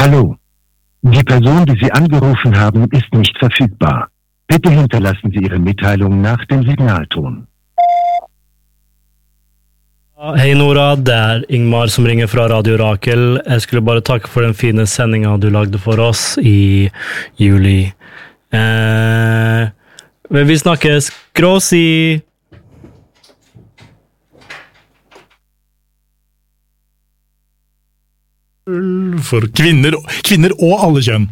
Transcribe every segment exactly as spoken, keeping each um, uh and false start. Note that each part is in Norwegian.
Hallo. Die Person, die Sie angerufen haben, ist nicht verfügbar. Bitte hinterlassen Sie Ihre Mitteilung nach dem Signalton. Hei Nora, det er Ingmar som ringer fra Radio Rakel. Jeg skulle bare takke for den fine sendingen du lagde for oss i juli. Eh, vi snakkes. Gråsi! For kvinner, kvinner og alle kjønn.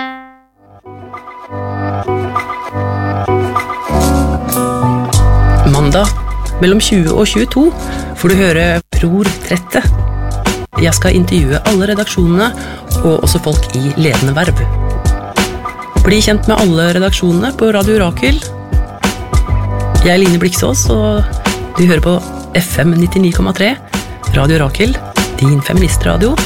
Mandag mellom tjue og tjueto får du høre Pror-trettet. Jeg skal intervjue alle redaksjonene og også folk i ledende verv. Bli kjent med alle redaksjonene på Radio Rakel. Jeg er Line Bliksås, og du hører på F M nittini komma tre, Radio Rakel, din feministradio.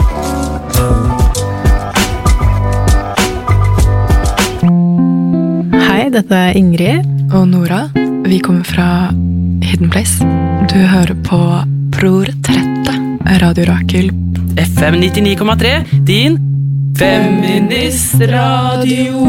Hei, dette er Ingrid og Nora. Vi kommer fra Hidden Place. Du hører på Pror-trettet, Radio Rakel. F M nittini komma tre, din feministradio.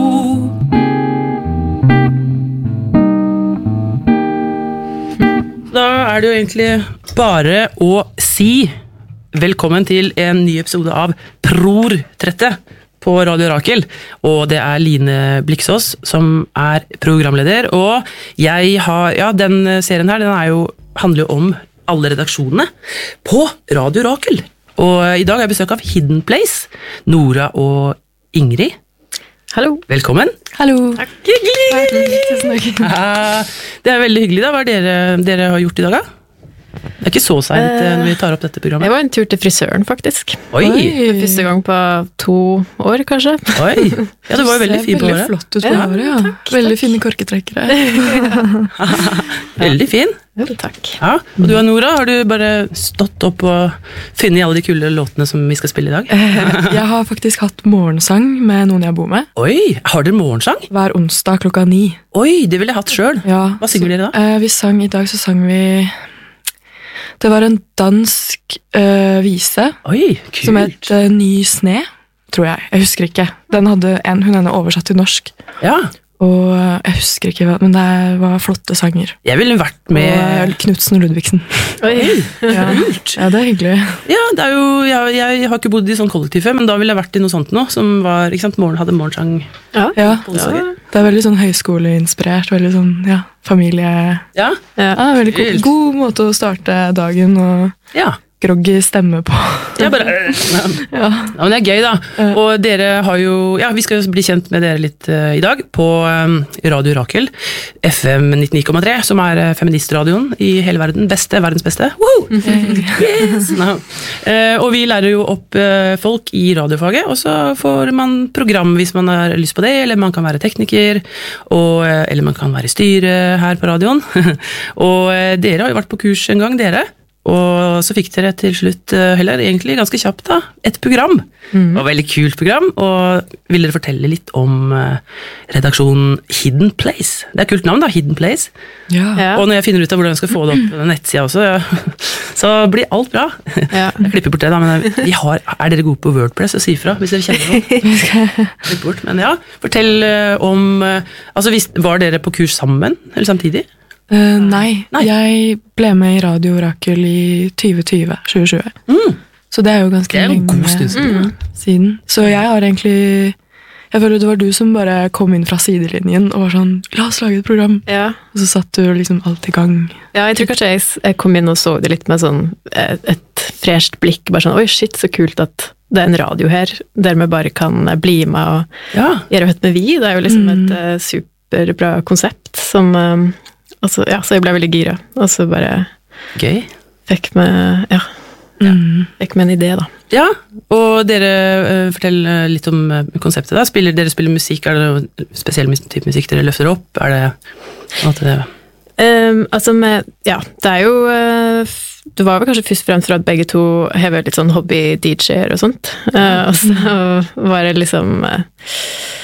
Da er det jo egentlig bare å si velkommen til en ny episode av Pror-trettet på Radio Rakel, og det er Line Bliksås som er programleder, og jeg har, ja, den serien her, den er jo, handler jo om alle redaksjonene på Radio Rakel, og i dag har jeg besøk av Hidden Place, Nora og Ingrid. Hallo. Velkommen. Hallo. Takk. Hyggelig. Tusen takk. Ja, det er veldig hyggelig da. Hva er dere, dere har gjort i dag da? Det er ikke så sent uh, når vi tar opp dette programmet. Jeg var en tur til frisøren, faktisk. Oi! Oi. Første gang på to år, kanskje. Oi! Ja, det var jo veldig fint på året. året. Flott ut på ja, året, ja. Takk, veldig takk. Fine korketrekkere. Veldig fin. Jo, takk. Ja, og du og Nora, har du bare stått opp og funnet alle de kule låtene som vi skal spille i dag? Jeg har faktisk hatt morgensang med noen jeg bor med. Oi, har dere morgensang? Hver onsdag klokka ni. Oi, det ville jeg hatt selv. Ja. Hva synger dere da? Eh, vi sang, i dag så sang vi... Det var en dansk uh, vise. Oi, kult. Som het uh, Ny sne, tror jeg. Jeg husker ikke. Den hadde en, hun henne oversatt til norsk. Ja. Og uh, jeg husker ikke hva, men det var flotte sanger. Jeg ville vært med... Og uh, Knutsen og Ludvigsen. Oi, ja. Ja, det er hyggelig. Ja, det er jo, jeg, jeg har ikke bodd i sånn kollektiv før, men da ville jeg vært i noe sånt nå, som var, ikke sant, morgen, hadde morgensang. Ja, ja. Ja. Det er veldig sånn høyskoleinspirert, veldig sånn, ja, familie... Ja, ja veldig god, god måte å starte dagen, og ja. groggy stemme på. Ja, bare... Ja. Ja. Ja, men det er gøy da. Og dere har jo... Ja, vi skal bli kjent med dere litt uh, i dag på um, Radio Rakel, F M nittini komma tre, som er uh, feministradioen i hele verden. Beste, verdens beste. Woo! Yes! No. Uh, og vi lærer jo opp uh, folk i radiofaget, og så får man program hvis man har lyst på det, eller man kan være tekniker, og, uh, eller man kan være i styre her på radioen. Og uh, dere har jo vært på kurs en gang, dere. Og så fikk dere til slutt, heller egentlig ganske kjapt da, et program. Mm. Det var et veldig kult program, og vil dere fortelle litt om uh, redaksjonen Hidden Place? Det er et kult navn da, Hidden Place. Ja. Ja. Og når jeg finner ut av hvordan jeg skal få det opp på den nettsida også, ja, så blir alt bra. Ja. Jeg klipper bort det da, men vi har, er dere gode på WordPress og si fra, hvis dere kjenner noe? Klipp bort, men ja, fortell uh, om, uh, altså hvis, var dere på kurs sammen, eller samtidig? Uh, nei. nei, jeg ble med i Radio Rakel i tjue tjue, tjue tjue. Mm. Så det er jo ganske lenge det er en god stund siden. Mm. siden. Så jeg har egentlig, jeg føler det var du som bare kom inn fra sidelinjen og var sånn, la oss lage et program. Ja. Og så satt du liksom alt i gang. Ja, jeg tror kanskje jeg, jeg kom inn og så det litt med sånn et, et fresht blikk, bare sånn, oi shit, så kult at det er en radio her, der vi bare kan bli med og ja. gjøre høtt med vi. Det er jo liksom mm. et uh, superbra konsept som... Um, Altså, ja, så jeg ble veldig gira, og så bare Gøy. fikk med, ja, ja, fikk med en idé da. Ja, og dere uh, fortell uh, litt om uh, konseptet da. Spiller, dere spiller musikk, er det noe spesiell type musikk dere løfter opp? Er det, det? Um, altså, med, ja, det er jo, uh, det var vel kanskje først og fremst for at begge to har litt sånn hobby-D J-er og sånt, uh, og så var det liksom, uh,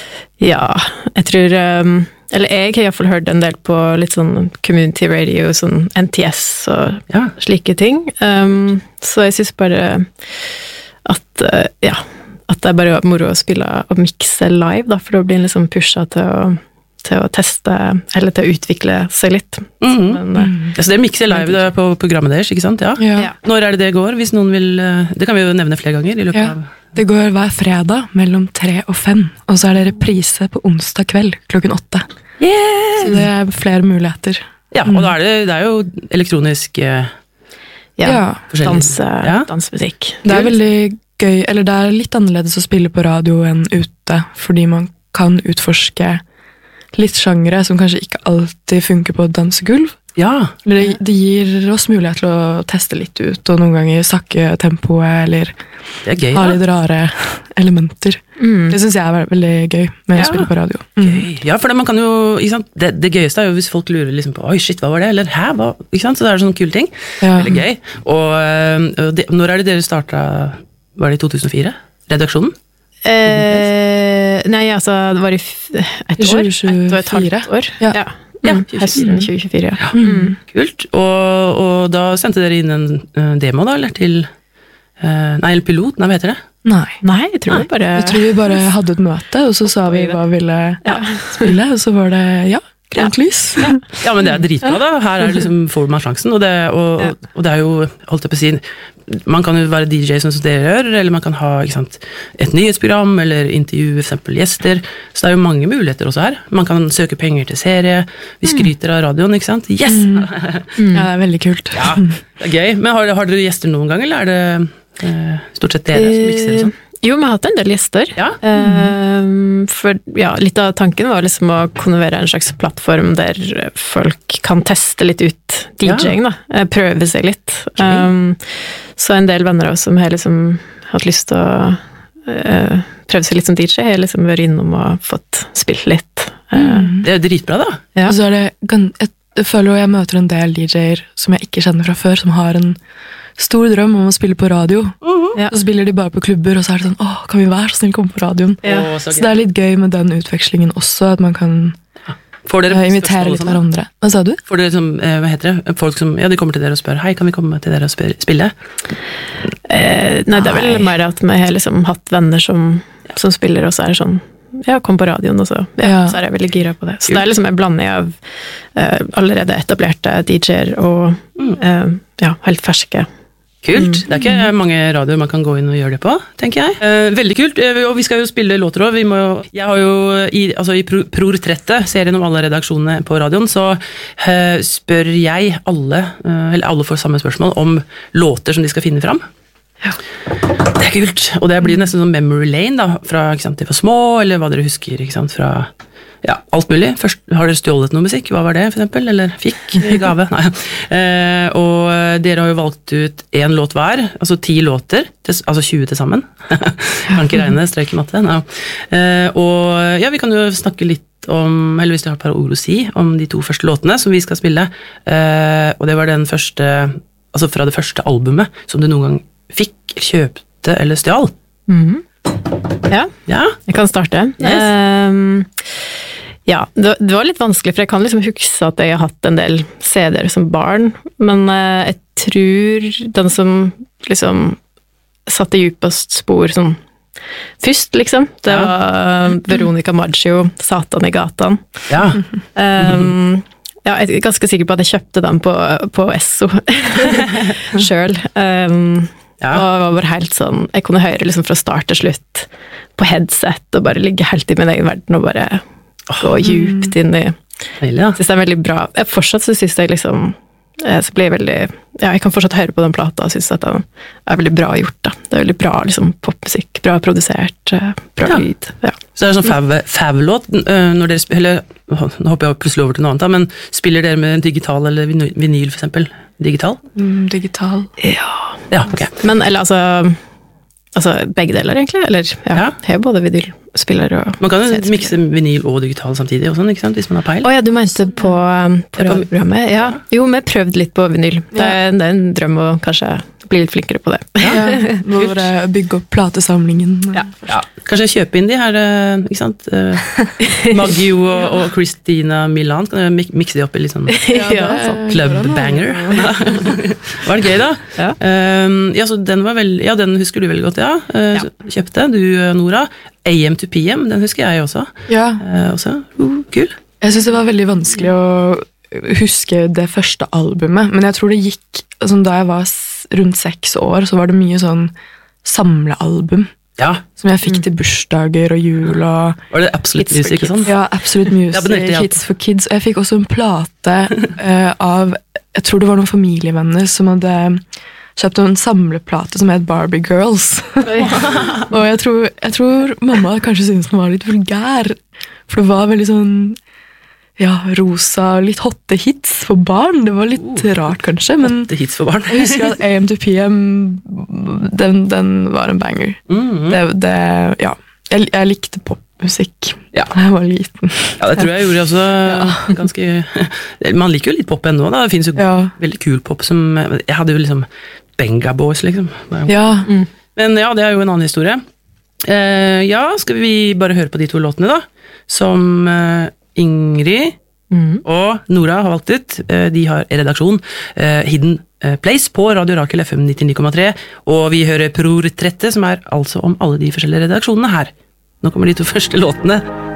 ja, jeg tror... Um, Eller jeg har i hvert fall hørt en del på litt sånn community radio, sånn N T S og ja. slike ting. Um, så jeg synes bare at, uh, ja, at det er bare moro å spille og mikse live, da, for da blir en liksom pusha til å, til å teste, eller til å utvikle seg litt. Mm-hmm. Men, mm. ja, så det mikser live det på programmet deres, ikke sant? Ja. Ja. Når er det det går, hvis noen vil, det kan vi jo nevne flere ganger i løpet Ja. av... Det går hver fredag mellom tre og fem, og så er det reprise på onsdag kveld klokken åtte. Yes! Så det er flere muligheter. Ja, og da er det, det er jo elektronisk... eh, ja, Ja, forskjellig. danse, Ja. dansemusikk. Det er veldig gøy, eller det er litt annerledes å spille på radio enn ute, fordi man kan utforske litt sjangere som kanskje ikke alltid funker på et dansegulv. Ja, Eller det, det gir oss mulighet til å teste litt ut, og noen ganger sakke tempoet, eller det er gøy ha da. litt rare elementer. Mm. Det synes jeg er ve- veldig gøy med Ja. å spille på radio. Mm. Gøy. Ja, for det, man kan jo, ikke sant? Det, det gøyeste er jo hvis folk lurer liksom på, oi shit, hva var det? Eller hæ, hva? Ikke sant? Så det er sånne kule ting. Ja. Veldig gøy. Og, øh, og det, når er det dere startet, var det i to tusen og fire? Redaksjonen? Eh, nei, altså, det var i f- et år. tjue tjuefire. Et og et halvt år. Ja. Ja. Ja, Mm, høsten tjue tjuefire, ja. Mm. Kult. Og, og da sendte dere inn en øh, demo da, eller til, øh, nei, eller pilot, nei, hva heter det? Nei. Nei, jeg tror Nei, det bare Jeg tror vi bare hadde et møte, og så sa vi hva vi ville spille, og så var det ja, grønt lys. Ja, men det er dritbra da. Her er det liksom, får man sjansen, og det, og, Ja. og det er jo, holdt jeg på å si, man kan jo være D J sånn som dere gjør, eller man kan ha ikke sant, et nyhetsprogram, eller intervjue for eksempel gjester, så det er jo mange muligheter også her. Man kan søke penger til serie, vi skryter av radioen, ikke sant? Yes! Ja, det er veldig kult. Ja, det er gøy. Men har, har dere gjester noen gang, eller er det eh, stort sett dere som mikser og sånn? Jo, vi har hatt en del gjester. Ja. Eh, for ja, litt av tanken var liksom å kunne være en slags plattform der folk kan teste litt ut D J-ing, da. Eh, Prøve seg litt. Um, så en del venner av oss som har liksom hatt lyst til å eh, prøve seg litt som D J, har liksom vært innom og fått spilt litt. Eh, Det er jo dritbra da. ja. Og så er det, gan- jeg, jeg føler jo jeg møter en del D J-er som jeg ikke kjenner fra før, som har en stor drøm om å spille på radio. Ja. Så spiller de bare på klubber, og så er det sånn, åh, kan vi være så snill komme på radioen? Ja. Å, så Så det er litt gøy med den utvekslingen også, at man kan Får dere eh, invitere spørsmål og litt sånn, da? hverandre. Hva sa du? Får dere som, eh, hva heter det, folk som, ja, de kommer til dere og spør, hei, kan vi komme til dere og spør, spille? Eh, nei, det er vel mer at vi har liksom hatt venner som, som spiller, og så er det sånn, ja, kom på radioen, og så, ja, Ja. så er jeg veldig gira på det. Så det er liksom en blanding av eh, allerede etablerte D J-er og eh, ja, helt ferske. Kult. Det er ikke mange radioer man kan gå inn og gjøre det på, tenker jeg. Eh, veldig kult, eh, og vi skal jo spille låter også. Vi må jo, jeg har jo, i, altså i Pro- Pror-trettet, serien om alle redaksjonene på radioen, så eh, spør jeg alle, eh, eller alle får samme spørsmål, om låter som de skal finne fram. Det er kult, og det blir nesten sånn memory lane da, fra ikke sant, de for små, eller hva dere husker, ikke sant, fra ja, alt mulig. Først har dere stjålet noe musikk, hva var det for eksempel, eller fikk i gave? Nei. Eh, og dere har jo valgt ut en låt hver, altså ti låter, til, altså tjue til sammen. Kan ikke regne, strek i matte. Nei. Eh, og ja, vi kan jo snakke litt om, eller hvis du har et par ord å si, om de to første låtene som vi skal spille. Eh, og det var den første, altså fra det første albumet, som du noen gang fikk, kjøpte eller stjal. Ja, Ja, jeg kan starte. Yes. Ehm, ja, det, det var litt vanskelig, for jeg kan liksom huske at jeg har hatt en del C D-er som barn, men eh, jeg tror den som liksom satte djupest spor sånn først, liksom, det Ja. var Veronica Maggio, Satan i gatan. ja. Ehm, ja, jeg er ganske sikker på at jeg kjøpte den på, på Esso sjøl. Um, Ja. Og det var bare helt sånn, jeg kunne høre liksom fra start til slutt på headset, og bare ligge helt i min egen verden, og bare gå djupt inn i. Deilig, ja. Jeg synes det er veldig bra. Jeg fortsatt så synes jeg liksom, eh, så blir jeg veldig, ja, jeg kan fortsatt høre på den plata, og synes at den er veldig bra gjort da. Det er veldig bra liksom popmusikk, bra produsert, eh, bra Ja. lyd. Ja. Så det er sånn fav- fav-låt, øh, når dere spiller, nå hopper jeg plutselig over til noe annet, da, men spiller dere med digital eller viny- vinyl for eksempel? Digital? Mm, digital. Ja, ok. Men, eller altså, altså begge deler egentlig, eller ja, Ja. jeg har både vinyl spiller og Man kan jo C D-spiller. mikse vinyl og digital samtidig, og sånn, ikke sant? Hvis man har peil. Å ja, du mente på, um, på radioprogrammet? Ja. Jo, vi prøvde litt på vinyl. Det er, det er en drøm å kanskje bli litt flinkere på det. Ja, må bare bygge opp platesamlingen. Ja. Ja. Kanskje kjøpe inn de her, eh, ikke sant? Eh, Maggio og, og Christina Milan, kan jeg mik- mikse de opp i litt sånn Ja, club banger. Var det gøy da? Ja. Um, ja, så den var vel, ja, den husker du veldig godt, ja. Uh, Ja. Kjøpte, du Nora. A M to P M, den husker jeg også. Ja, Uh, også. Uh, kul. jeg synes det var veldig vanskelig å huske det første albumet, men jeg tror det gikk, altså, da jeg var s- rundt seks år, så var det mye sånn samlealbum, Ja, som jeg fikk til bursdager og jul og var det Absolute Hits for Music og sånn? ja, Absolute Music, Ja, benytter jeg Hits for Kids, og jeg fikk også en plate eh, av, jeg tror det var noen familievenner som hadde kjøpt en samleplate som het Barbie Girls. Og jeg tror, jeg tror mamma kanskje syntes den var litt vulgær, for det var veldig sånn, ja, rosa, litt hotte hits for barn. Det var litt rart kanskje, men Det er hits for barn. jeg husker at A M to P M, den, den var en banger. Mm, Det, det, ja, jeg, jeg likte popmusikk Ja. da jeg var liten. ja, det tror jeg gjorde også ganske... Man liker jo litt pop ennå da. Det finnes jo Ja, veldig kul pop som... Jeg hadde jo liksom Benga Boys, liksom. ja. Men ja, det er jo en annen historie. Eh, ja, skal vi bare høre på de to låtene da? Som eh, Ingrid Mm. og Nora har valgt ut. Eh, de har i redaksjon eh, Hidden eh, Place på Radio Rakel F M nittini komma tre, og vi hører Portrettet, som er altså om alle de forskjellige redaksjonene her. Nå kommer de to første låtene.